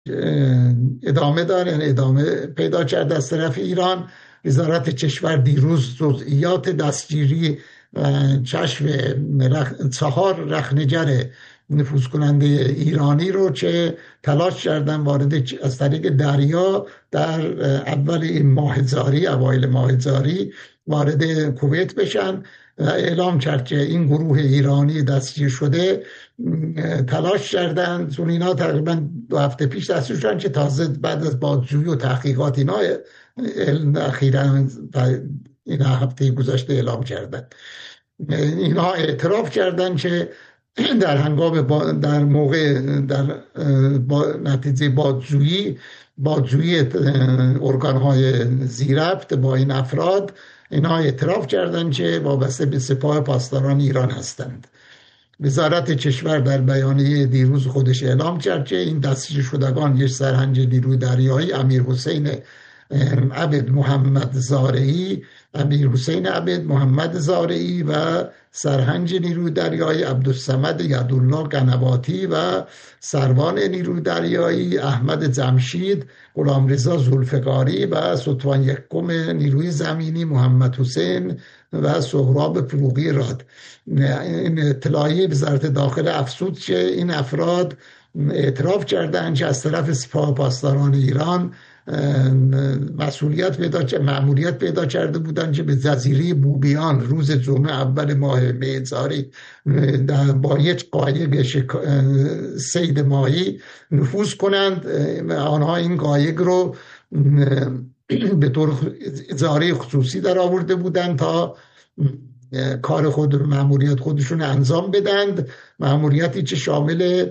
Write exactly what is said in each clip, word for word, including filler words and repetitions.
ادامه داره، یعنی ادامه پیدا کرد از طرف ایران. وزارت کشور دیروز جزئیات دستگیری چشم رخ... چهار رخنگر نفوذ کننده ایرانی رو که تلاش کردن وارد از طریق دریا در اول این ماه زاری، اوایل ماه زاری وارد کویت بشن، اعلام کرد که این گروه ایرانی دستگیر شده. تلاش کردن چون اینا تقریبا دو هفته پیش دستگیر شدن که تازه بعد از بازجویی و تحقیقات اینا اخیراً این هفته گذشته اعلام کردن. اینا اعتراف کردن که در هنگام با در موقع در با نتیجه بازجویی بازجویی ارگان‌های زیربط با این افراد، اینا اعتراف کردند که وابسته به سپاه پاسداران ایران هستند. وزارت کشور در بیانیه دیروز خودش اعلام کرد که این دستگیر شدگان یک سرهنگ نیروی دریایی امیر حسین عبد محمد زارعی امیر حسین عبد محمد زارعی و سرهنگ نیروی دریایی عبدالصمد یدالله قنواتی و سروان نیروی دریایی احمد جمشید، غلامرضا ذوالفقاری و ستوان یکم نیروی زمینی محمد حسین و سهراب فروغی راد. این اطلاعیه وزارت داخل افزود که این افراد اعتراف کردند که از طرف سپاه پاسداران ایران مسئولیت پیدا مأموریت پیدا کرده بودند که به جزیره بوبیان روز جمعه اول ماه میزاری با یک قایق صید ماهی نفوذ کنند. آنها این قایق رو به طور اجاره خصوصی در آورده بودند تا کار خود رو مأموریت خودشون انجام بدند، مأموریتی که شامل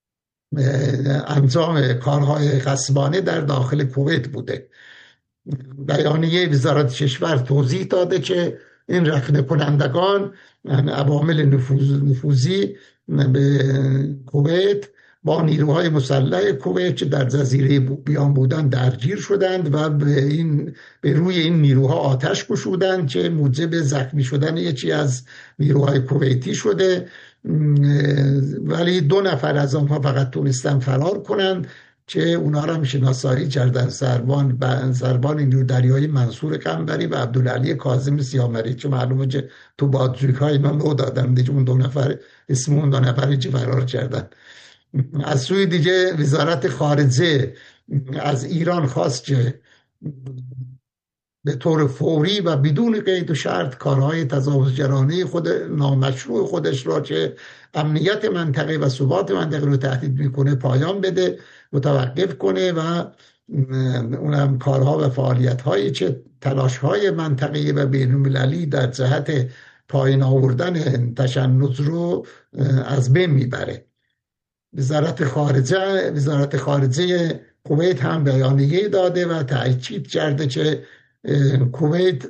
انجام کارهای غصبانه در داخل کویت بوده. بیانیه وزارت کشور توضیح داده که این رخنه کنندگان عوامل نفوذ نفوذی به کویت با نیروهای مسلح کویت که در جزیره بوبیان بودند درگیر شدند و به این به روی این نیروها آتش گشودند که موجب زخمی شدن یکی از نیروهای کویتی شده، ولی دو نفر از آنها فقط تونستن فرار کنند که اونا را هم شناسایی کردن، سروان و سروان نیروی دریایی منصور قنبری و عبدالعلی کاظم سیامری، که معلومه که تو بازجویی های اینا نو دادن دیگه اون دو نفر اسم اون دو نفری که فرار کردن. از سوی دیگه وزارت خارجه از ایران خواست که به طور فوری و بدون قید و شرط کارهای تجاوزگرانه خود نامشروع خودش را که امنیت منطقه و ثبات منطقه رو تهدید میکنه پایان بده، متوقف کنه و اونم کارها و فعالیت‌هایی که تلاش‌های منطقه‌ای و بین‌المللی در جهت پایین آوردن تشنج رو از بین میبره. وزارت خارجه وزارت خارجه کویت هم بیانیه داده و تأکید کرده که کویت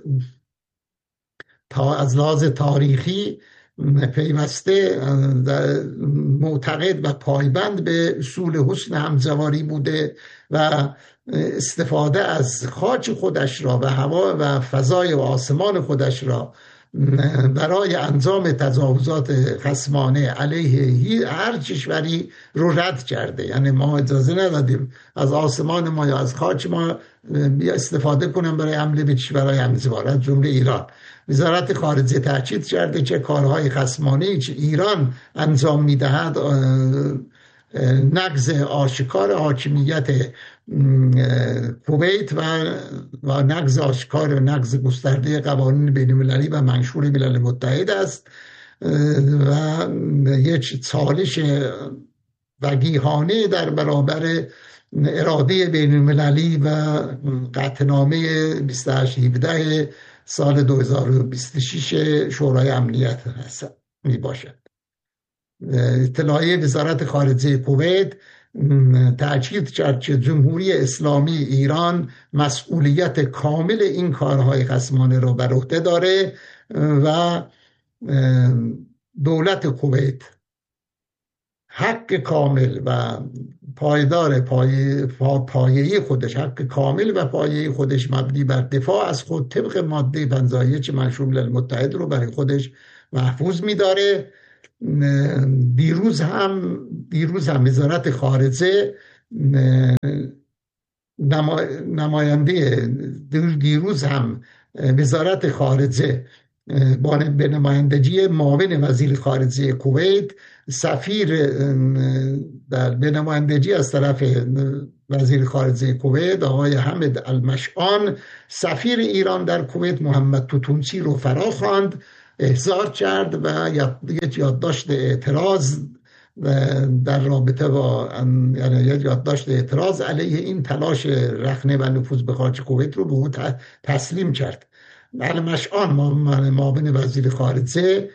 تا از لحاظ تاریخی پیوسته معتقد و پایبند به اصول حسن همجواری بوده و استفاده از خاک خودش را و هوا و فضای و آسمان خودش را برای انجام تجاوزات خصمانه علیه هر کشوری رو رد کرده. یعنی ما اجازه ندادیم از آسمان ما یا از خاک ما استفاده کنن برای حمله به کشورهای همجوار از جمله ایران. وزارت خارجه تاکید کرده که کارهای خصمانه‌ای که ایران انجام میدهد نقض آشکار حاکمیت کویت و و نقض آشکار و نقض گسترده قوانین بین‌المللی و منشور ملل متحد است و یک چالش وقیحانه در برابر اراده بین‌المللی و قطعنامه بیست و هشت هفده سال دو هزار و بیست و شش شورای امنیت هست می باشد. اطلاعیه وزارت خارجه کویت تأکید کرد که جمهوری اسلامی ایران مسئولیت کامل این کارهای خصمانه را بر عهده داره و دولت کویت حق کامل و پایدار پایه پایه‌ای خودش حق کامل و پایه‌ای خودش مبنی بر دفاع از خود طبق ماده پنجاه و یک منشور ملل متحد رو برای خودش محفوظ می‌داره. دیروز هم دیروز هم وزارت خارجه نماینده دیروز هم وزارت خارجه با به نمایندگی معاون وزیر خارجه کویت، سفیر در به نمایندگی از طرف وزیر خارجه کویت آقای حمد المشعان، سفیر ایران در کویت محمد توتونچی رو فرا خواند، احضار کرد و یک یادداشت اعتراض در رابطه با یعنی یک یادداشت اعتراض علیه این تلاش رخنه و نفوذ به خاک کویت رو به او تسلیم کرد. المشعان معاون وزیر خارجه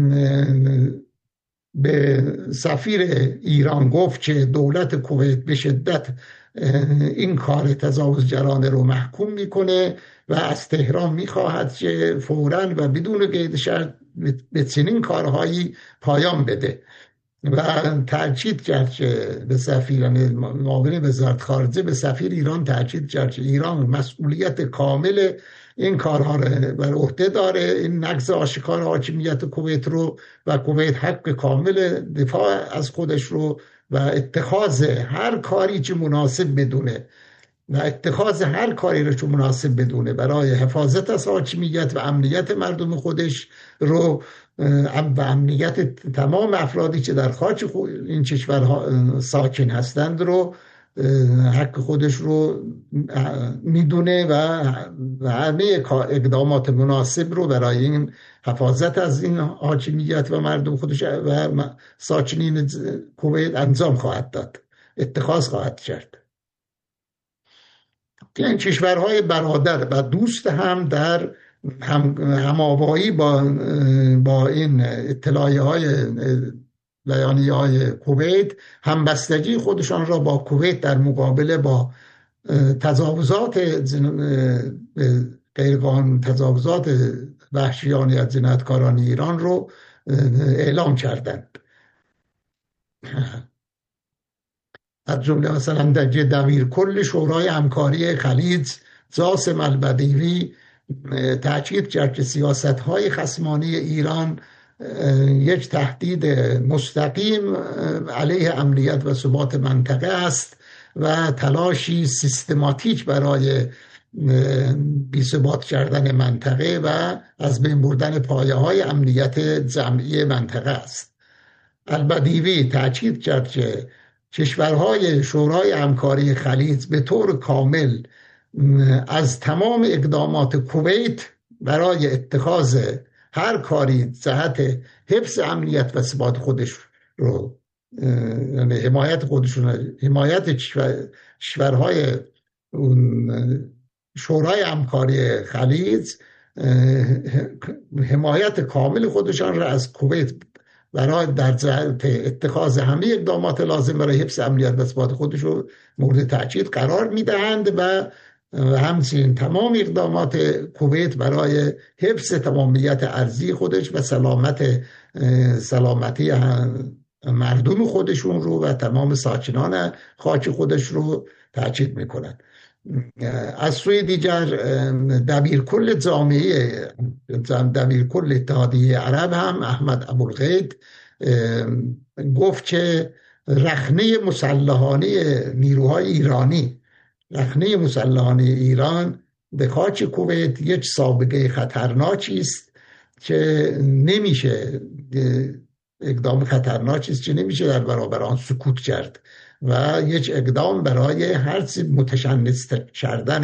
به سفیر ایران گفت که دولت کویت به شدت این کار تجاوزگرانه رو محکوم میکنه و از تهران میخواهد که فوراً و بدون قید شرط به چنین کارهایی پایان بده و تاکید کرد که به سفیر معاون وزارت خارجه به سفیر ایران تاکید کرد که ایران مسئولیت کامل این کارها رو بر عهده داره، این نقض آشکار حاکمیت کویت رو و کویت حق کامل دفاع از خودش رو و اتخاذ هر کاری که مناسب بدونه و اتخاذ هر کاری رو که مناسب بدونه برای حفاظت از حاکمیت و امنیت مردم خودش رو و امنیت تمام افرادی که در خاک این کشورها ساکن هستند رو حق خودش رو میدونه و همه اقدامات مناسب رو برای این حفاظت از این حاکمیت و مردم خودش و ساکنین کویت انجام خواهد داد، اتخاذ خواهد کرد. این کشورهای برادر و دوست هم در هم هماوایی با با این اطلاعیه های بیانیه های کویت همبستگی خودشان را با کویت در مقابله با تجاوزات غیرقانونی تجاوزات وحشیانه از جنایتکاران ایران رو اعلام کردند. از جمله مثلا در دبیر کل شورای همکاری خلیج جاسم البدیوی تاکید کرد که سیاست‌های خصمانه ایران یک تهدید مستقیم علیه امنیت و ثبات منطقه است و تلاشی سیستماتیک برای بی‌ثبات کردن منطقه و از بین بردن پایه‌های امنیت جمعی منطقه است. البدیوی تاکید کرد که کشورهای شورای همکاری خلیج به طور کامل از تمام اقدامات کویت برای اتخاذ هر کاری جهت حفظ امنیت و ثبات خودش رو یعنی حمایت خودشون حمایت کشورهای شورای همکاری خلیج حمایت کامل خودشان را از کویت برای در جهت اتخاذ همه اقدامات لازم برای حفظ امنیت و ثبات خودش رو مورد تاکید قرار میدهند و همچنین تمام اقدامات کویت برای حفظ تمامیت ارضی خودش و سلامت سلامتی مردم خودشون رو و تمام ساکنان خاک خودش رو تاکید میکنند. از سوی دیگر دبیرکل جامعه دبیرکل اتحادیه عرب هم احمد ابوالغید گفت که رخنه مسلحانه نیروهای ایرانی رخنه مسلحانه ایران به خاک کویت یک سابقه خطرناکی است که نمیشه اقدام خطرناکی است که نمیشه در برابر آن سکوت کرد و یک اقدام برای هر چیز متشنج کردن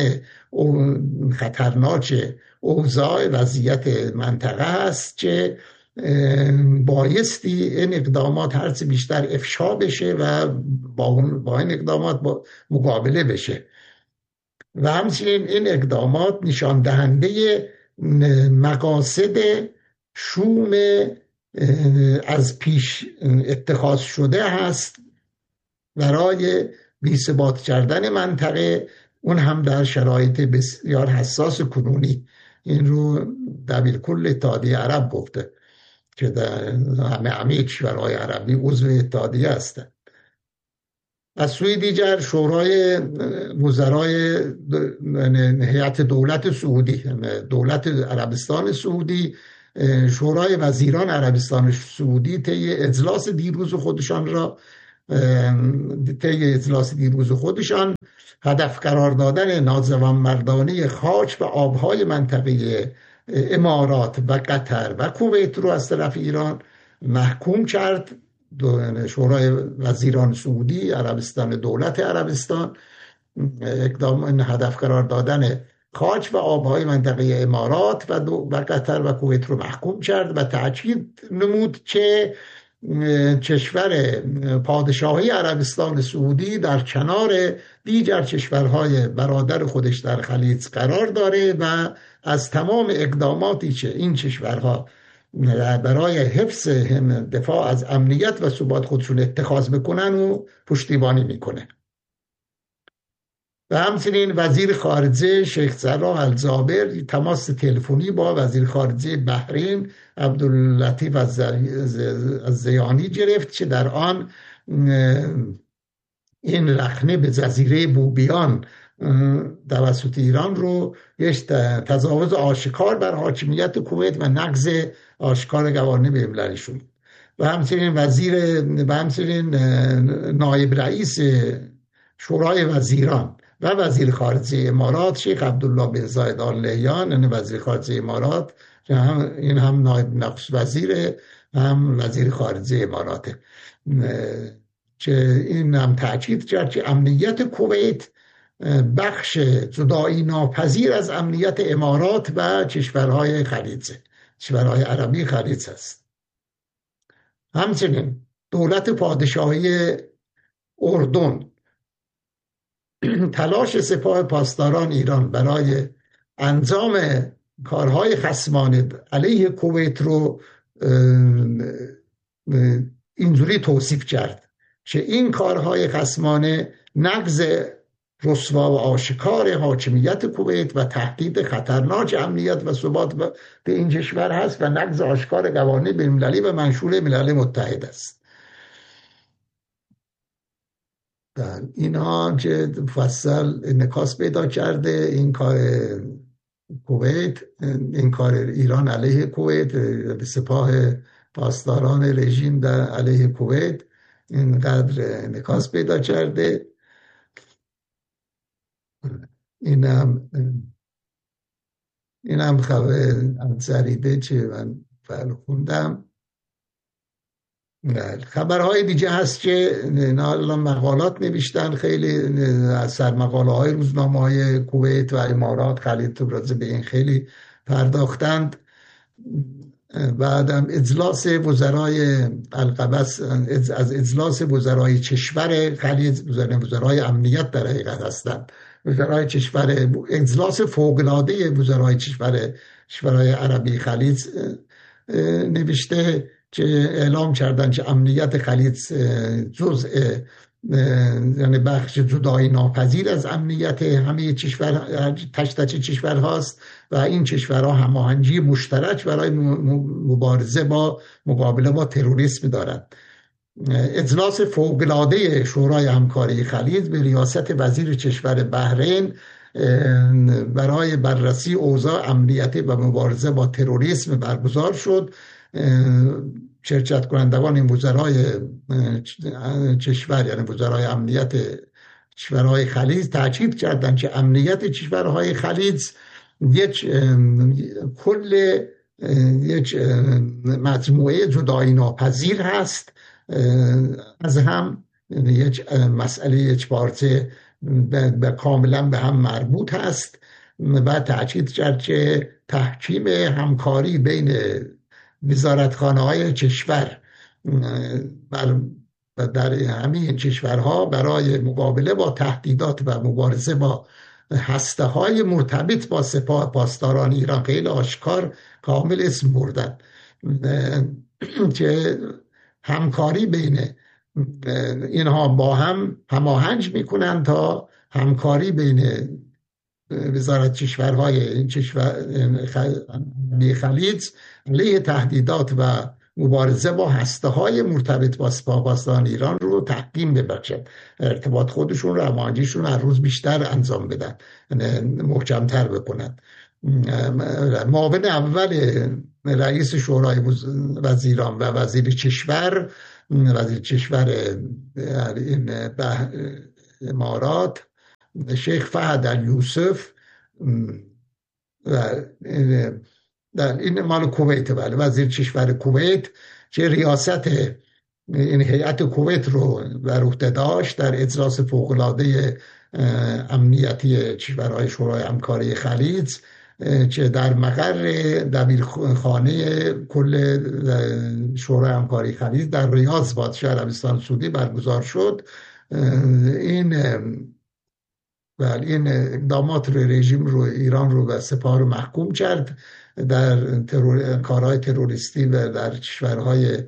خطرناک اوضاع وضعیت منطقه است که بایستی این اقدامات هر چی بیشتر افشا بشه و با, با این اقدامات با مقابله بشه و همچنین این اقدامات نشان دهنده مقاصد شوم از پیش اتخاذ شده هست برای بی‌ثبات کردن منطقه، اون هم در شرایط بسیار حساس کنونی. این رو دبیرکل اتحادیه عرب گفته که در همه همه کشورهای عربی عضو اتحادیه هستند. از سوی دیگر شورای وزرای هیئت دولت سعودی دولت عربستان سعودی شورای وزیران عربستان سعودی طی اجلاس دیروز خودشان را طی اجلاس دیروز خودشان هدف قرار دادن ناجوانمردانه خاک و آبهای منطقه امارات و قطر و کویت رو از طرف ایران محکوم کرد. شورای وزیران سعودی، عربستان، دولت عربستان اقدام این هدف قرار دادن خاک و آبهای منطقه امارات و, و قطر و کویت رو محکوم کرد و تأکید نمود که کشور پادشاهی عربستان سعودی در کنار دیگر کشورهای برادر خودش در خلیج قرار داره و از تمام اقداماتی که این کشورها برای حفظ دفاع از امنیت و ثبات خودشون اتخاذ بکنن و پشتیبانی میکنه. و همچنین وزیر خارجه شیخ صلاح الجابر تماس تلفنی با وزیر خارجه بحرین عبداللطیف الزیانی گرفت که در آن این رخنه به جزیره بوبیان توسط ایران رو یک تجاوز آشکار بر حاکمیت کویت و نقض آشکار قوانین بین‌المللی شد. و همچنین وزیر و همچنین نایب رئیس شورای وزیران و وزیر خارجه امارات شیخ عبدالله بن زاید آل نهیان، یعنی وزیر خارجه امارات، این هم نایب نخست وزیر هم وزیر خارجه اماراته، که این هم تأکید کرد که امنیت کویت بخش جدایی ناپذیر از امنیت امارات و کشورهای خلیج، کشورهای عربی خلیج است. همچنین دولت پادشاهی اردن تلاش سپاه پاسداران ایران برای انجام کارهای خصمانه علیه کویت رو اینجوری توصیف کرد که این کارهای خصمانه نقض رسوا و آشکار حاکمیت کویت و تهدید خطرناک امنیت و ثبات به این کشور هست و نقض آشکار قوانین بین‌المللی و منشور ملل متحد است. اینها که مفصل انعکاس پیدا کرده این کار کویت، این کار ایران علیه کویت به سپاه پاسداران رژیم در علیه کویت اینقدر انعکاس پیدا کرده. اینم اینم خبر جریده که من فعلا خوندم. خبرهای دیگه هست که الان مقالات نوشتن، خیلی از سرمقاله های روزنامه های کویت و امارات خلیج راجع به این خیلی پرداختند. بعدم اجلاس وزرای القبس، از اجلاس وزرای کشور خلیج، وزرای امنیت در حقیقت هستند، وزرای کشور، اجلاس فوق‌العاده وزرای کشور کشورهای عربی خلیج نوشته که اعلام کردن که امنیت خلیج جزء، یعنی بخش جدایی ناپذیر از امنیت همه کشور تشتچ کشور هاست و این کشورها هماهنگی مشترک برای مبارزه با مقابله با تروریسم دارند. اجلاس فوق‌العاده شورای همکاری خلیج به ریاست وزیر کشور بحرین برای بررسی اوضاع امنیتی و مبارزه با تروریسم برگزار شد. شرکت کنندگان این وزرای کشور، یعنی وزرای امنیت کشورهای خلیج، تاکید کردند که امنیت کشورهای خلیج یک کل یک مجموعه جدایی ناپذیر هست از هم، یک مسئله یک پارچه به کاملا به هم مربوط هست و تاکید کرد که تحکیم همکاری بین وزارتخانه های کشور و در همین کشورها برای مقابله با تهدیدات و مبارزه با هسته های مرتبط با سپاه پاسداران ایران خیلی آشکار کامل اسم بردن که همکاری بین اینها با هم هماهنگ میکنن تا همکاری بین وزارت کشورهای این کشور خلیج علیه تهدیدات و مبارزه با هسته های مرتبط با سپاه پاسداران ایران رو تحکیم ببخشد، ارتباط خودشون رو، هماهنگیشون رو هر روز بیشتر انجام بدن، محکمتر بکنن. معاون اول رئیس شورای وزیران و وزیر کشور وزیر کشور این امارات شیخ فهد الیوسف، و در این مال کویت، بله، وزیر کشور کویت که ریاست این هیئت کویت رو بر عهده داشت در اجلاس فوق‌العاده امنیتی کشورهای شورای همکاری خلیج که در مقر دبیرخانه کل شورای همکاری خلیج در ریاض پادشاه عربستان سعودی برگزار شد. این بله این اقدامات رو رژیم رو ایران رو و سپاه رو محکوم کرد در ترور، کارهای تروریستی و در کشورهای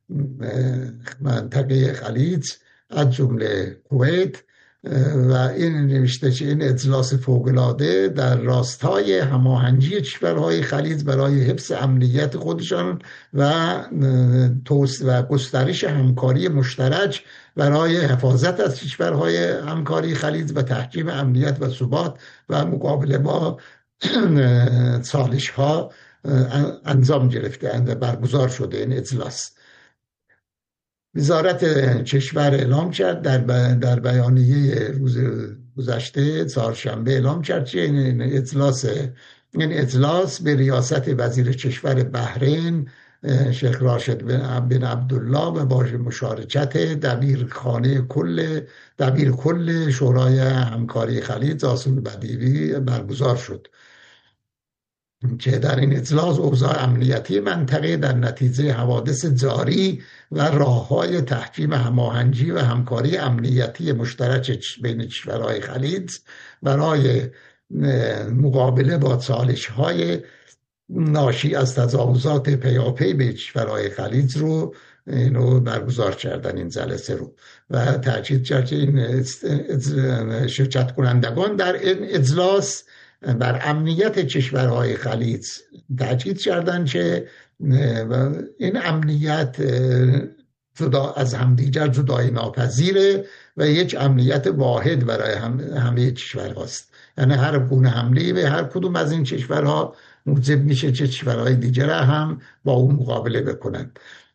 منطقه خلیج از جمله کویت، و این نوشته که این اجلاس فوق‌العاده در راستای هماهنگی کشورهای خلیج برای حفظ امنیت خودشان و توسعه و گسترش همکاری مشترک برای حفاظت از کشورهای همکاری خلیج و تحکیم امنیت و ثبات و مقابله با چالش ها انجام گرفته و برگزار شده این اجلاس. وزارت کشور اعلام کرد در در بیانیه روز گذشته چهارشنبه اعلام کرد که این اجلاس این اجلاس به ریاست وزیر کشور بحرین شیخ راشد بن عبدالله و با مشارکت دبیرخانه کل دبیر کل شورای همکاری خلیج آسون بدیوی برگزار شد که در این اجلاس اوضاع امنیتی منطقه در نتیجه حوادث جاری و راه‌های تحکیم هماهنگی و همکاری امنیتی مشترک بین کشورهای خلیج برای مقابله با چالش‌های ناشی از تجاوزات پیاپی به کشورهای خلیج رو اینو برگزار کردن این جلسه رو، و تاکید کرد که این شرکت کنندگان در این اجلاس بر امنیت کشورهای خلیج تاکید کردند که این امنیت جدا از همدیگر جدایی ناپذیره و یک امنیت واحد برای هم همه کشورهاست. یعنی هر گونه حمله به هر کدوم از این کشورها موجب میشه که کشورهای دیگر هم با اون مقابله بکنند.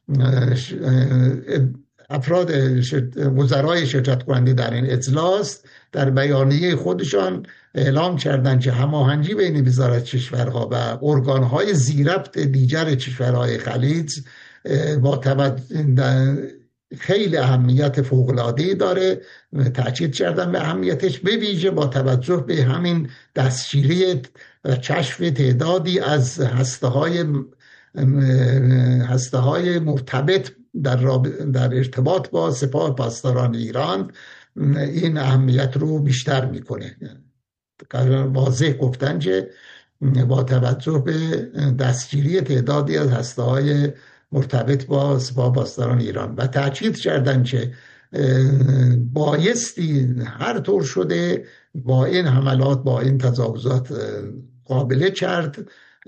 افراد وزرای شرکت کننده در این اجلاس در بیانیه خودشان اعلام کردند که هماهنگی بین وزارت کشورها و ارگانهای زیربط دیگر کشورهای خلیج با توجه خیلی اهمیت فوق‌العاده‌ای داره. تاکید کردن به اهمیتش، به ویژه با توجه به همین دستگیری و کشف تعدادی از هسته‌های هسته‌های مرتبط در, در ارتباط با سپاه پاسداران ایران این اهمیت رو بیشتر میکنه. واضح گفتن که با توجه به دستگیری تعدادی از هسته‌های مرتبط با سپاه پاسداران ایران و تاکید کردن که بایستی هر طور شده با این حملات، با این تجاوزات قابله کرد،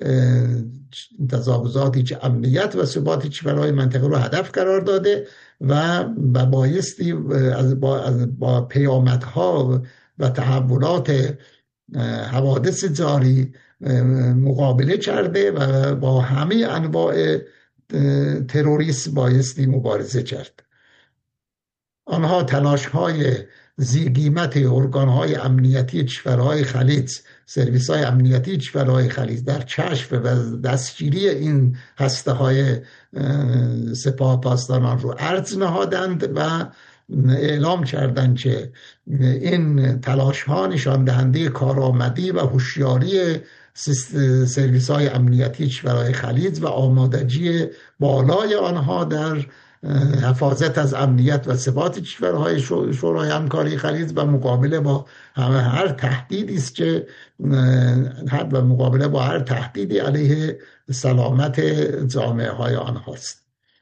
تجاوزاتی که امنیت و ثبات کشورهای منطقه رو هدف قرار داده و بایستی با, با پیامدها و تحولات حوادث جاری مقابله کرده و با همه انواع تروریسم بایستی مبارزه کرد. آنها تلاش‌های زیرقیمت ارگان‌های امنیتی کشورهای خلیج، سرویس‌های امنیتی کشورهای خلیج در کشف و دستگیری این هسته‌های سپاه پاسداران رو عرض نهادند و اعلام کردند که این تلاش‌ها نشان دهنده کارآمدی و هوشیاری سرویس‌های امنیتی کشورهای خلیج و آمادگی بالای آنها در حفاظت از امنیت و ثبات کشورهای شورای همکاری خلیج و مقابله با هر تهدیدی است که و مقابله با هر تهدیدی علیه سلامت جامعه های آنهاست.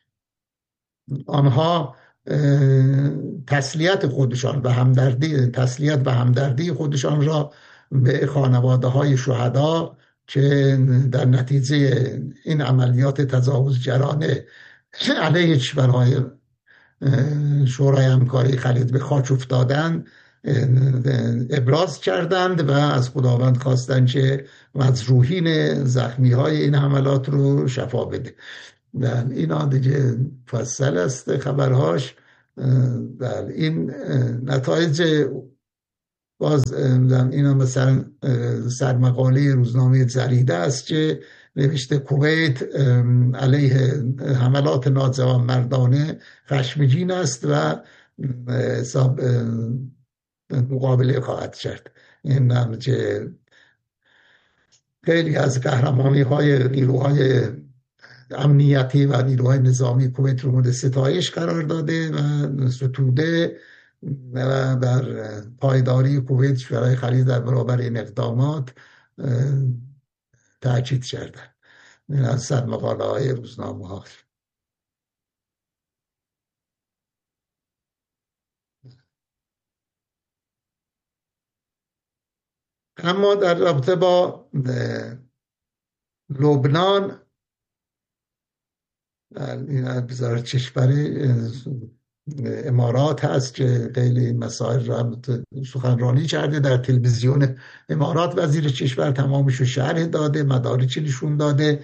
آنها تسلیت خودشان و همدردی تسلیت و همدردی خودشان را به خانواده های شهدا که در نتیجه این عملیات تجاوزگرانه علیه کشورهای شورای همکاری خلیج به خاک افتادن ابراز کردند و از خداوند خواستند که مجروحین زخمی های این حملات رو شفا بده. در اینا دیگه فصل است خبرهاش. در این نتایج باز اینا مثلا سرمقاله روزنامه جریده است که نوشته کویت علیه حملات ناجوانمردانه خشمگین است و حساب مقابله خواهد کرد. این هم که خیلی از قهرمانی های نیروهای امنیتی و نیروهای نظامی کویت رو مورد ستایش قرار داده و ستوده و بر پایداری کویت برای خرید در برابر این اقدامات تاکید کردن. این از صد مقاله های روزنامه ها. اما در رابطه با لبنان، این وزارت کشور امارات هست که خیلی این مسائل را سخنرانی کرده در تلویزیون امارات. وزیر کشور تمامش رو شرح داده، مدارکی نشون داده.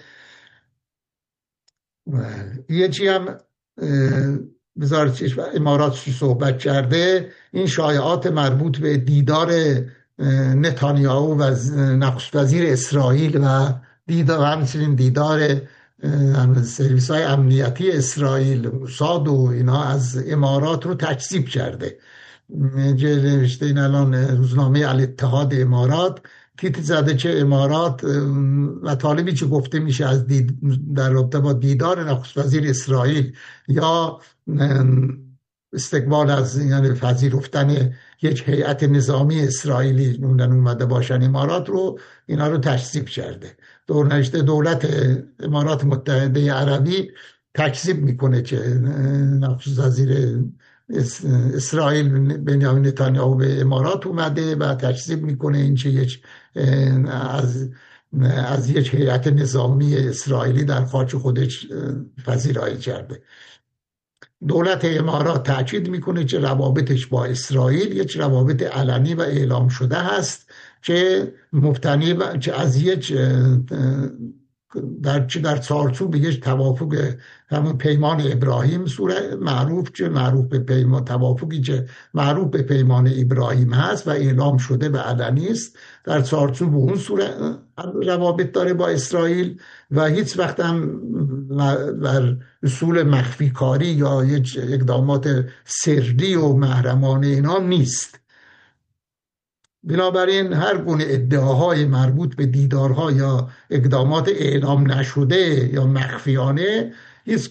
یه چی هم وزارت کشور امارات صحبت کرده، این شایعات مربوط به دیدار نتانیاهو و نخست وزیر اسرائیل و دیدار همچنین دیدار سرویس های امنیتی اسرائیل موساد و اینا از امارات رو تکذیب کرده. نوشته این الان روزنامه الاتحاد امارات تیتر زده که امارات مطالبی که گفته میشه از دید در رابطه با دیدار نخست وزیر اسرائیل یا استقبال از یعنی پذیرفتن یک هیئت نظامی اسرائیلی نوندن اومده باشن امارات رو، اینا رو تکذیب کرده. دورنشته دولت امارات متحده عربی تکذیب میکنه که نخست وزیر اسرائیل بنیامین نتانیاهو به امارات اومده و تکذیب میکنه این چه یک از از یک هیئت نظامی اسرائیلی در خاک خودش پذیرایی کرده. دولت امارات تاکید میکنه که روابطش با اسرائیل یک روابط علنی و اعلام شده هست که مبتنی که از یک در چه در چارچوب یک توافق همون پیمان ابراهیم صورت معروف که معروف به پیمان توافقی که معروف به پیمان ابراهیم هست و اعلام شده و علنی است، در چارچوب اون صورت روابط داره با اسرائیل و هیچ وقت هم بر اصول مخفی کاری یا یک اقدامات سری و محرمانه اینا نیست. بنابراین هر گونه ادعاهای مربوط به دیدارها یا اقدامات اعلام نشده یا مخفیانه هیچ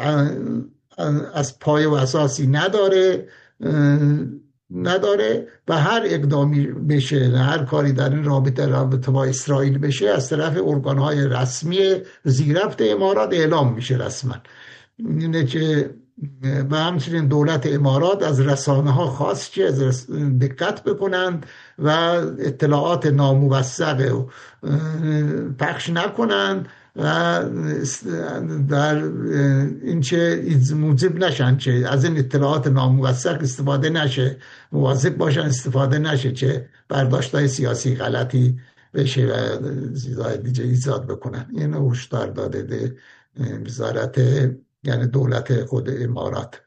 از پایه و اساسی نداره نداره و هر اقدامی بشه، هر کاری در این رابطه رابطه با اسرائیل بشه از طرف ارگانهای رسمی زیرفت امارات اعلام میشه رسما. اینه که و همچنین دولت امارات از رسانه ها خواست که دقت بکنند و اطلاعات ناموثق پخش نکنند و در این چه موجب نشن که از این اطلاعات ناموثق استفاده نشه، مواظب باشن استفاده نشه که برداشت‌های سیاسی غلطی بشه و چیزهای دیگه ایجاد بکنن. این هشدار داده وزارت یعنی دولت خود امارات.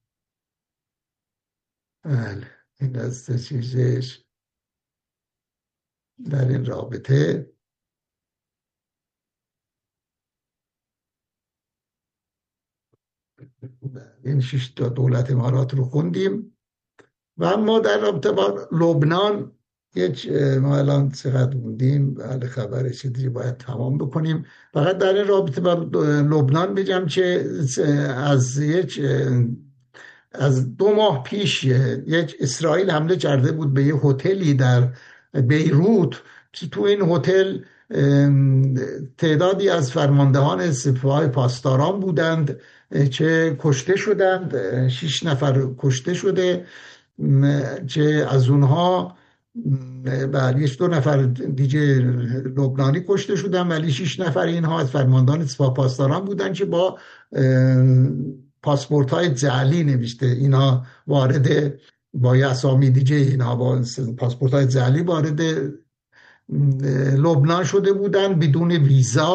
بله این از چیزش در این رابطه. این شش تا دولت امارات رو خوندیم و اما در رابطه با لبنان یک ما الان چقدر موندیم، بله خبرش دیگه باید تمام بکنیم. فقط در این رابطه با لبنان بگم که از یک از دو ماه پیش یک اسرائیل حمله کرده بود به یه هتلی در بیروت که تو این هتل تعدادی از فرماندهان سپاه پاسداران بودند که کشته شدند. شش نفر کشته شده که از اونها ولی دو نفر دیگه لبنانی کشته شدن، ولی شش نفر اینها از فرماندهان سپاه پاسداران بودن که با پاسپورت های جعلی نوشته اینا وارد با اسامی دیگه اینها با پاسپورت های جعلی وارد لبنان شده بودن بدون ویزا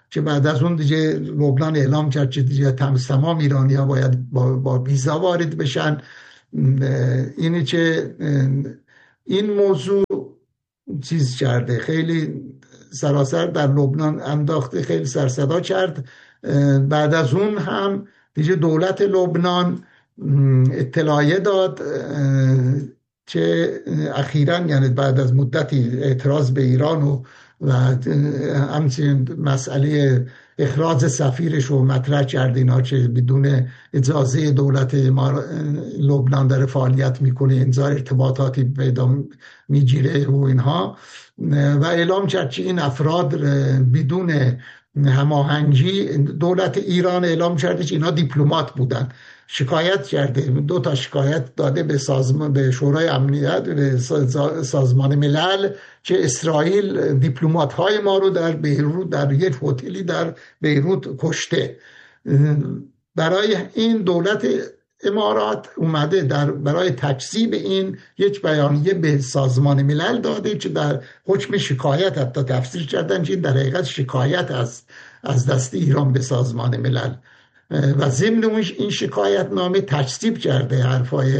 که بعد از اون دیگه لبنان اعلام کرد که دیگه تمام ایرانی ها باید با, با ویزا وارد بشن. اینی که این موضوع چیز کرده، خیلی سراسر در لبنان انداخته، خیلی سرصدا کرد. بعد از اون هم دیگه دولت لبنان اطلاعیه داد که اخیراً، یعنی بعد از مدتی اعتراض به ایران و و همچنین مسئله اخراج سفیرش رو مطرح کرد، اینا که بدون اجازه دولت لبنان داره فعالیت میکنه، انزا ارتباطاتی پیدا میگیره و اینها، و اعلام کرد که این افراد بدون هماهنگی، دولت ایران اعلام کرده که اینا دیپلمات بودن، شکایت کرده، دو تا شکایت داده به سازمان، به شورای امنیت، به سازمان ملل که اسرائیل دیپلمات های ما رو در بیروت، در یک هتلی در بیروت کشته. برای این دولت امارات اومده در برای تکذیب این یک بیانیه به سازمان ملل داده که در حکم شکایت حتی تفسیر کردن که این در حقیقت شکایت است از دست ایران به سازمان ملل، و ضمن این شکایت نامه تکذیب کرده حرفای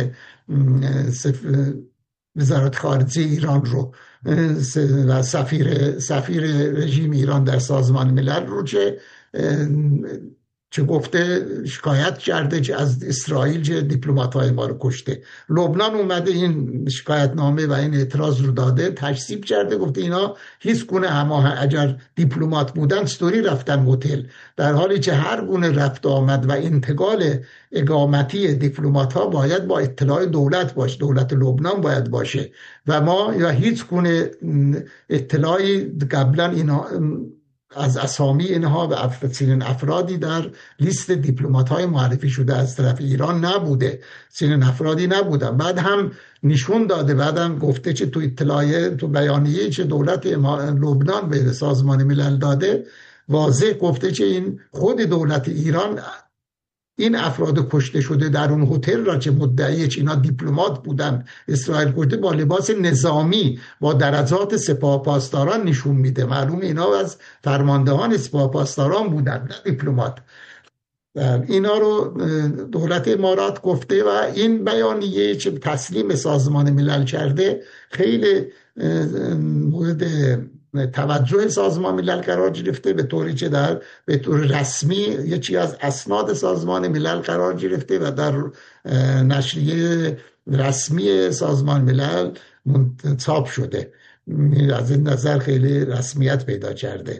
وزارت خارجه ایران رو و سفیر سفیر رژیم ایران در سازمان ملل رو که چه گفته شکایت کرده که از اسرائیل که دیپلمات‌های ما رو کشته. لبنان اومده این شکایت نامه و این اعتراض رو داده، تکذیب کرده، گفته اینا هیچ گونه هماهنگ، اگر دیپلمات بودن چطوری رفتن هتل، در حالی که هر گونه رفت آمد و انتقال اقامتی دیپلمات‌ها باید با اطلاع دولت باشه، دولت لبنان باید باشه، و ما یا هیچ گونه اطلاعی قبلا اینا از اسامی اینها و افراد افرادی در لیست دیپلمات های معرفی شده از طرف ایران نبوده، چنین افرادی نبودن. بعد هم نشون داده، بعد هم گفته که تو اطلاعیه، تو بیانیه که دولت لبنان به سازمان ملل داده، واضح گفته که این خود دولت ایران این افراد کشته شده در اون هتل را که مدعیه که اینا دیپلمات بودن اسرائیل کشته، با لباس نظامی با درجات سپاه پاسداران نشون میده، معلوم اینا از فرماندهان سپاه پاسداران بودن نه دیپلمات. اینا رو دولت امارات گفته و این بیانیه که تسلیم سازمان ملل کرده خیلی مورد توجه سازمان ملل قرار گرفته، به طوری که در به طور رسمی یکی از اسناد سازمان ملل قرار گرفته و در نشریه رسمی سازمان ملل چاپ شده. از این نظر خیلی رسمیت پیدا کرده.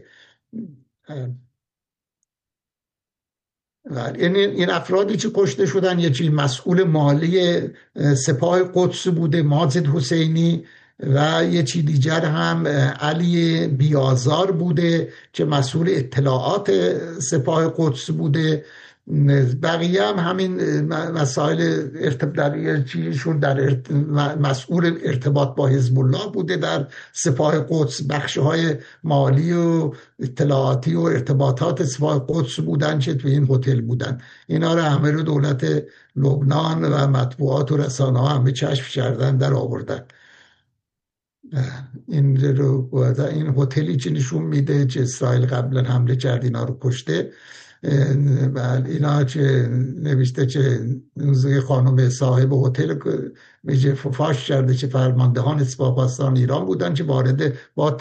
این این افرادی که کشته شدن، یکی مسئول مالی سپاه قدس بوده ماجد حسینی، و یه چی دیگر هم علی بیازار بوده که مسئول اطلاعات سپاه قدس بوده. بقیه هم همین مسائل ارتباطیشون در مسئول ارتباط با حزب الله بوده در سپاه قدس، بخش‌های مالی و اطلاعاتی و ارتباطات سپاه قدس بودن که تو این هتل بودن. اینا رو همه رو دولت لبنان و مطبوعات و رسانه‌ها همه کشف کردن، در آوردن. این رو این هتلی که نشون میده که اسرائیل قبلا حمله کرد اینا رو کشته، و اینا که نوشته که خانم صاحب هتل میگه فاش کرده که فرماندهان سپاه پاسداران ایران بودن که وارد با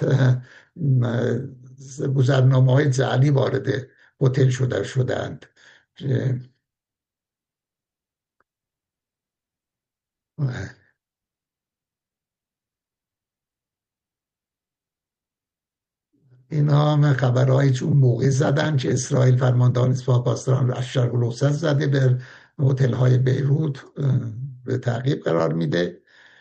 گذرنامه های جعلی وارد هتل شده شدند. اینا هم خبرهایی که اون موقع زدن که اسرائیل فرماندهان سپاه پاسداران رو از شرق الاوسط زده به هتل های بیروت به تعقیب قرار میده.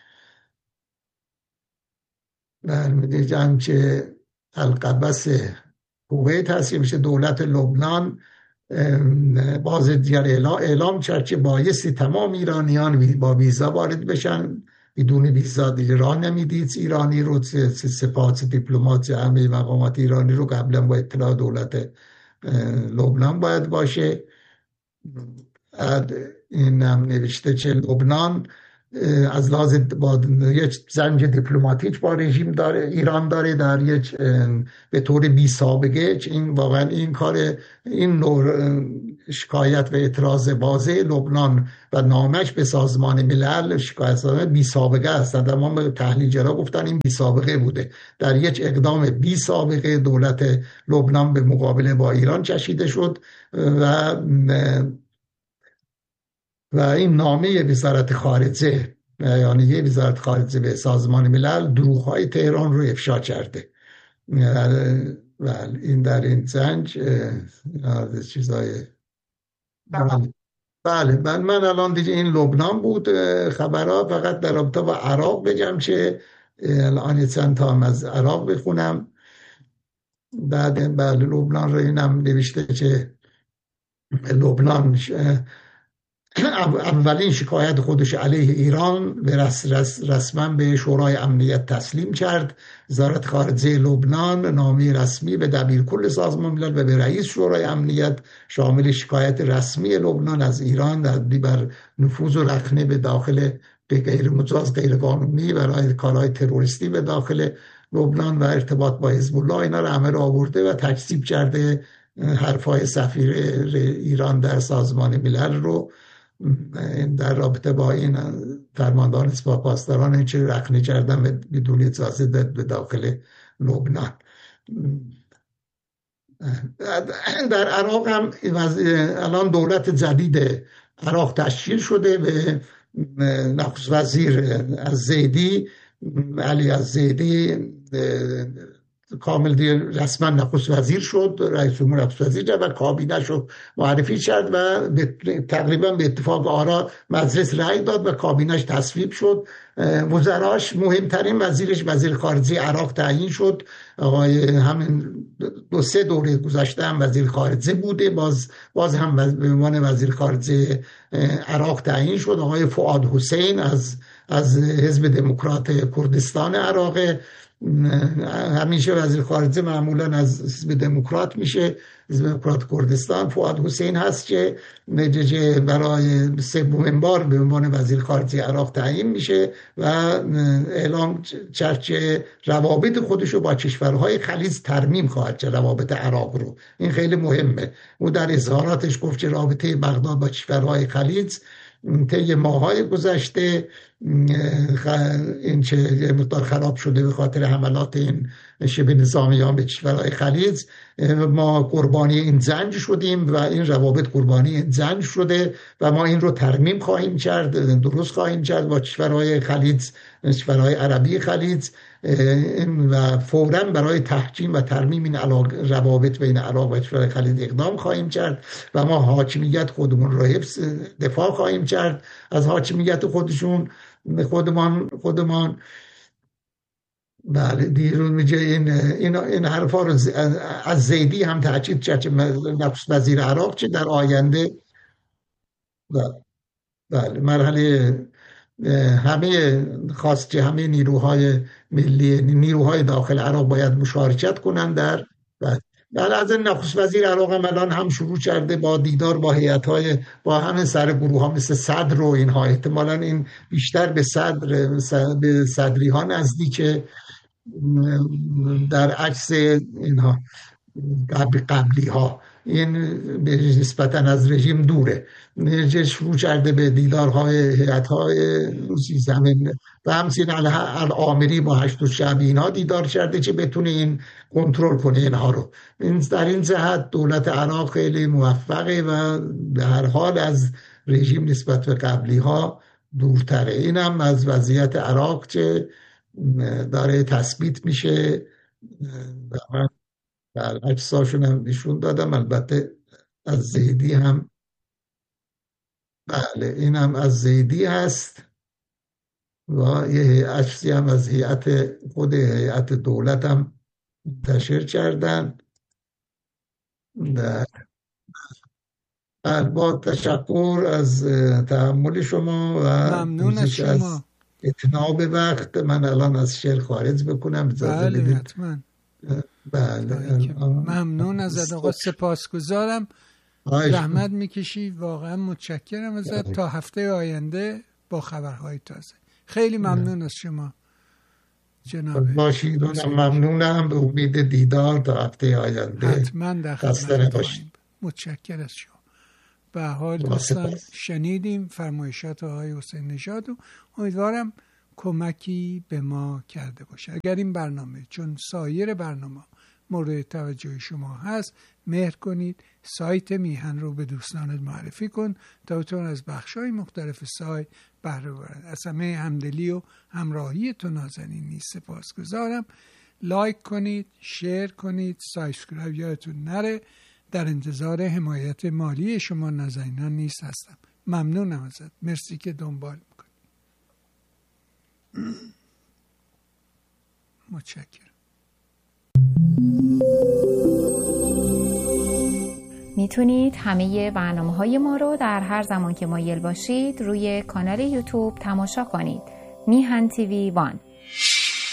برمیدیدم که القبس کویت هست که میشه دولت لبنان، باز دیگر اعلام, اعلام کرد که بایستی تمام ایرانیان با ویزا وارد بشن، بدون ویزا دیگه راه نمیدید ایرانی رو، سپاه دیپلمات همه مقامات ایرانی رو قبلا با اطلاع دولت لبنان باید باشه. این هم نوشته که لبنان از لحاظ با یک زنج دیپلماتیک با رژیم داره، ایران داره در یک به طور بی سابقه. این واقعا این کار این نوع شکایت و اعتراض واضح لبنان و نامش به سازمان ملل شکایت بی سابقه است. تمام تحلیلگرا گفتن این بی سابقه بوده. در یک اقدام بی سابقه دولت لبنان به مقابله با ایران کشیده شد و و این نامه وزارت خارجه، یعنی یه وزارت خارجه به سازمان ملل دروغ‌های تهران رو افشا کرده. و این در این زنج چیزای بله بله من, من الان دیگه این لبنان بود خبرها. فقط در رابطه با عراق بگم که الان چند تا هم از عراق بخونم. بعد بله لبنان رو اینم نوشته که لبنان اولین شکایت خودش علیه ایران به رس رس رسما به شورای امنیت تسلیم کرد. وزارت خارجه لبنان نامه رسمی به دبیرکل سازمان ملل و به رئیس شورای امنیت شامل شکایت رسمی لبنان از ایران در بر نفوذ و رخنه به داخل به غیر مجاز غیر قانونی برای کارهای تروریستی به داخل لبنان و ارتباط با حزب الله اینا رو همه رو آورده و تکذیب کرده حرفای سفیر ایران در سازمان ملل رو در رابطه با این فرماندهان سپاه پاسداران چه رخنه کردن و بدون اجازه به داخل لبنان. در عراق هم الان دولت جدید عراق تشکیل شده به نخست وزیر الزیدی علی الزیدی کامل دیگه رسما نخست وزیر شد، رئیس جمهور نخست وزیر و کابینه شو معرفی کرد و تقریبا به اتفاق آرا مجلس رأی داد و کابینش تصویب شد. وزراش مهمترین وزیرش وزیر خارجه عراق تعیین شد. آقای همین دو سه دوره گذشته هم وزیر خارجه بوده، باز باز هم به عنوان وزیر خارجه عراق تعیین شد. آقای فؤاد حسین از از حزب دموکرات کردستان عراق، همیشه وزیر خارجه معمولا از حزب دموکرات میشه، حزب دموکرات کردستان. فؤاد حسین هست که برای سومین بار به عنوان وزیر خارجه عراق تعیین میشه و اعلام کرد که روابط خودشو با کشورهای خلیج ترمیم خواهد کرد، روابط عراق رو. این خیلی مهمه. او در اظهاراتش گفت که رابطه بغداد با کشورهای خلیج طی ماهای گذشته این چه مقدار خراب شده به خاطر حملات این شبه نظامیان به کشورهای خلیج. ما قربانی این زنج شدیم و این روابط قربانی این زنج شده و ما این رو ترمیم خواهیم کرد، درست خواهیم کرد با کشورهای خلیج، کشورهای عربی خلیج و فوراً برای تحکیم و ترمیم این روابط بین عراق و کشورهای خلیج اقدام خواهیم کرد و ما حاکمیت خودمون رو حفظ دفاع خواهیم کرد از حاکمیت خودشون خودمان خودمان بله دیرون میگه این این این حرفا رو از زیدی هم تاکید کرد که نخست وزیر عراق چه در آینده بله مرحله همه خواست که همه نیروهای ملی نیروهای داخل عراق باید مشارکت کنند در بله از نخست وزیر عراق هم الان هم شروع کرده با دیدار با هیئت‌های با همین سر گروه ها مثل صدر و اینها. احتمالاً این بیشتر به صدر به صدری ها نزدیکه در عکس اینها قبل قبلی ها. این نسبتاً از رژیم دوره. شروع کرده به دیدارهای هیئت‌های روسی زمین و همچنین العامری با هشت و شعبی اینها دیدار کرده که بتونه این کنترل کنه اینها رو. این در این جهت دولت عراق خیلی موفقه و به هر حال از رژیم نسبت به قبلی ها دورتره. این هم از وضعیت عراق که داره تثبیت میشه و من در عکساشون هم نشون دادم. البته از زیدی هم بله این هم از زیدی هست و یه عکسی هم از هیئت خود هیئت دولت هم منتشر کردن. با تشکر از تحمل شما و ممنون از شما. اتناب وقت من الان از شعر خارج بکنم. بله حتما. بله ممنون ازت آقا، سپاسگزارم. زحمت میکشی، واقعا متشکرم ازت. تا هفته آینده با خبرهای تازه. خیلی ممنون از شما جناب. باشید، ممنونم. به امید دیدار تا هفته آینده. حتما در خدمت باشید. متشکر از شما. به حال دوستان شنیدیم فرمایشات آقای حسین نژاد و امیدوارم کمکی به ما کرده باشه. اگر این برنامه چون سایر برنامه مورد توجه شما هست، مهر کنید سایت میهن رو به دوستانت معرفی کن تا بتونن از بخش‌های مختلف سایت بهره ببرن. از همه همدلی و همراهیتون نازنینی سپاسگزارم. لایک کنید، شیر کنید، سابسکرایب یادتون نره. در انتظار حمایت مالی شما نازنینان نیز هستم. ممنونم ازت. مرسی که دنبال میکنید. متشکرم. میتونید همه برنامه‌های ما رو در هر زمان که مایل باشید روی کانال یوتیوب تماشا کنید. میهن تیوی وان.